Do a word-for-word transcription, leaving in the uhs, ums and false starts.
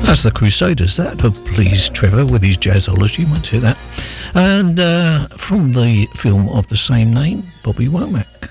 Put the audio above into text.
That's the Crusaders. That would please Trevor with his jazzology. Won't hear that. And uh, from the film of the same name, Bobby Womack.